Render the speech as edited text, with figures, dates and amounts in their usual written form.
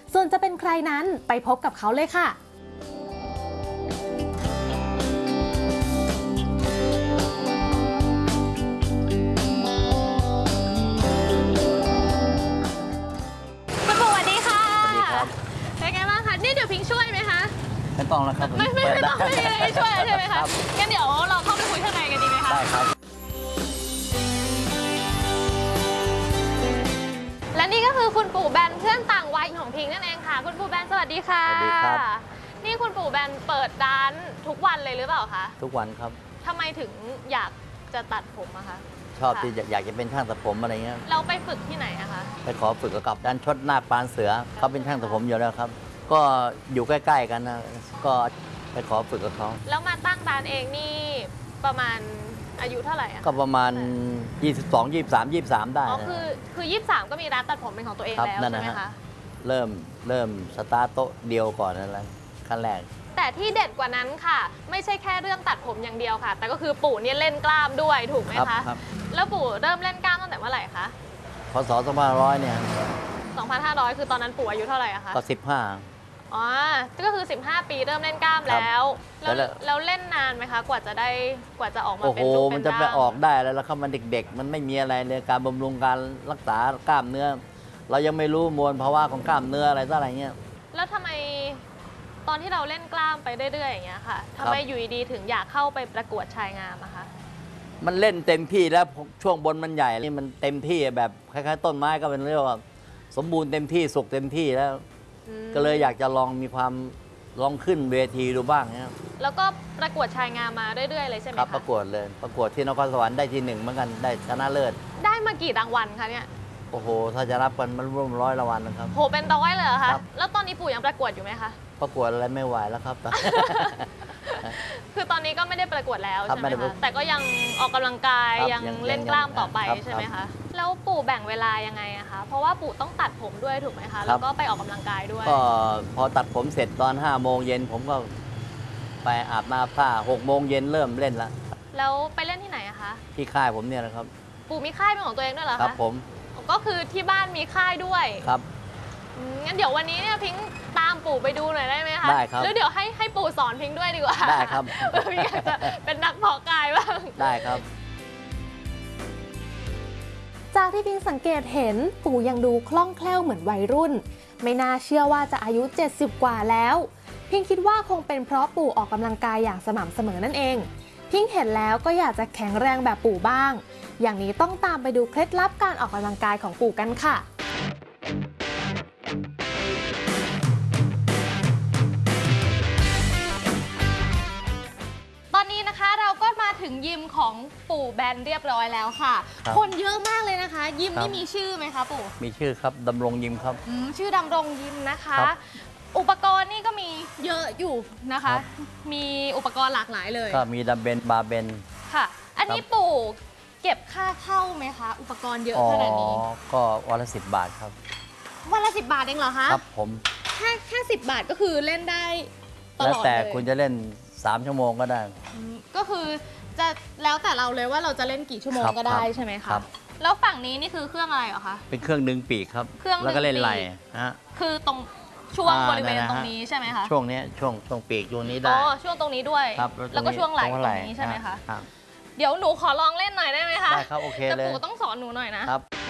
ส่วนจะเป็นใครนั้นไปพบกับเขาเลยค่ะคุณปู่สวัสดีค่ะเป็นไงบ้างคะนี่เดี๋ยวพิงช่วยไหมคะไม่ต้องแล้วครับไม่ต้องไม่มีอะไรให้ช่วยใช่ไหมคะงั้นเดี๋ยวเราเข้าไปคุยข้างในกันดีไหมคะได้ครับและนี่ก็คือคุณปู่แบนเพื่อนต่างวัยของพิงนั่นเองค่ะคุณปู่แบนสวัสดีค่ะสวัสดีครับนี่คุณปู่แบนเปิดร้านทุกวันเลยหรือเปล่าคะทุกวันครับทำไมถึงอยากจะตัดผมอะคะชอบที่อยากจะเป็นช่างตัดผมอะไรเงี้ยเราไปฝึกที่ไหนอะคะไปขอฝึกกับด้านชดหน้าปานเสือเขาเป็นช่างตัดผมอยู่แล้วครับก็อยู่ใกล้ๆกันนะก็ไปขอฝึกกับเขาแล้วมาตั้งร้านเองนี่ประมาณอายุเท่าไหร่อะก็ประมาณ22 23 23ได้อ๋อคือ23ก็มีร้านตัดผมเป็นของตัวเองแล้วใช่ไหมคะเริ่มสตาร์ทโต๊ะเดียวก่อนนั่นแหละขั้นแรกแต่ที่เด็ดกว่านั้นค่ะไม่ใช่แค่เรื่องตัดผมอย่างเดียวค่ะแต่ก็คือปู่เนี่ยเล่นกล้ามด้วยถูกไหมคะแล้วปู่เริ่มเล่นกล้ามตั้งแต่เมื่อไหร่คะพศ2500เนี่ย 2500คือตอนนั้นปู่อายุเท่าไหร่อะคะก็15 อ๋อก็คือ15ปีเริ่มเล่นกล้ามแล้วเล่นนานไหมคะกว่าจะออกมาเป็นรูปเป็นร่างโอ้โหมันจะไปออกได้แล้วครับมันเด็กๆมันไม่มีอะไรเลยการบำรุงการรักษากล้ามเนื้อเรายังไม่รู้มวลภาวะของกล้ามเนื้ออะไรต่ออะไรเงี้ยแล้วทำไมตอนที่เราเล่นกล้ามไปเรื่อยๆอย่างเงี้ยค่ะทำไมอยู่ดีๆถึงอยากเข้าไปประกวดชายงามอะคะมันเล่นเต็มที่แล้วช่วงบนมันใหญ่นี่มันเต็มที่แบบคล้ายๆต้นไม้ก็เป็นเรียกว่าสมบูรณ์เต็มที่สุกเต็มที่แล้วก็เลยอยากจะลองขึ้นเวทีดูบ้างเนี่ยแล้วก็ประกวดชายงามมาเรื่อยๆเลยใช่ไหมคะครับประกวดเลยประกวดที่นครสวรรค์ได้ที่1เหมือนกันได้ชนะเลิศได้มากี่รางวัลคะเนี่ยโอ้โหถ้าจะรับกันมันร่วม100รางวัลนะครับโหเป็นร้อยเลยเหรอคะแล้วตอนนี้ปู่ยังประกวดอยู่ไหมคะประกวดอะไรไม่ไหวแล้วครับคือตอนนี้ก็ไม่ได้ประกวดแล้วใช่ไหมคะแต่ก็ยังออกกำลังกายยังเล่นกล้ามต่อไปใช่ไหมคะแล้วปู่แบ่งเวลายังไงอะคะเพราะว่าปู่ต้องตัดผมด้วยถูกไหมคะแล้วก็ไปออกกำลังกายด้วยก็พอตัดผมเสร็จตอน5 โมงเย็นผมก็ไปอาบน้ำผ้า6 โมงเย็นเริ่มเล่นละแล้วไปเล่นที่ไหนอะคะที่ค่ายผมเนี่ยนะครับปู่มีค่ายเป็นของตัวเองด้วยเหรอคะครับผมก็คือที่บ้านมีค่ายด้วยครับงั้นเดี๋ยววันนี้เนี่ยพิงตามปู่ไปดูหน่อยได้ไหมคะได้ครับแล้วเดี๋ยวให้ปู่สอนพิงด้วยดีกว่าได้ครับพิงอยากจะเป็นนักเพาะกายบ้างได้ครับจากที่พิงสังเกตเห็นปู่ยังดูคล่องแคล่วเหมือนวัยรุ่นไม่น่าเชื่อว่าจะอายุ70กว่าแล้วพิงคิดว่าคงเป็นเพราะปู่ออกกำลังกายอย่างสม่ำเสมอนั่นเองพิงเห็นแล้วก็อยากจะแข็งแรงแบบปู่บ้างอย่างนี้ต้องตามไปดูเคล็ดลับการออกกำลังกายของปู่กันค่ะตอนนี้นะคะเราก็มาถึงยิมของปู่แบนเรียบร้อยแล้วค่ะคนเยอะมากเลยนะคะยิมนี่มีชื่อไหมคะปู่มีชื่อครับดำรงยิมครับชื่อดำรงยิมนะคะอุปกรณ์นี่ก็มีเยอะอยู่นะคะมีอุปกรณ์หลากหลายเลยก็มีดัมเบลบาร์เบลค่ะอันนี้ปู่เก็บค่าเข้าไหมคะอุปกรณ์เยอะขนาดนี้ก็วันละ10 บาทครับวันละ10 บาทเองเหรอคะครับผมแค่10 บาทก็คือเล่นได้ตลอดเลยแล้วแต่คุณจะเล่น3 ชั่วโมงก็ได้ก็คือจะแล้วแต่เราเลยว่าเราจะเล่นกี่ชั่วโมงก็ได้ใช่ไหมคะแล้วฝั่งนี้นี่คือเครื่องอะไรเหรอคะเป็นเครื่องดึงปีกครับแล้วก็เล่นไหล่ฮะคือตรงช่วงบริเวณตรงนี้ใช่ไหมคะช่วงนี้ช่วงตรงปีกช่วงนี้ได้ช่วงตรงนี้ด้วยแล้วก็ช่วงไหล่ตรงนี้ใช่ไหมคะเดี๋ยวหนูขอลองเล่นหน่อยได้ไหมคะได้ครับโอเคเลยแต่ปู่ต้องสอนหนูหน่อยนะครับ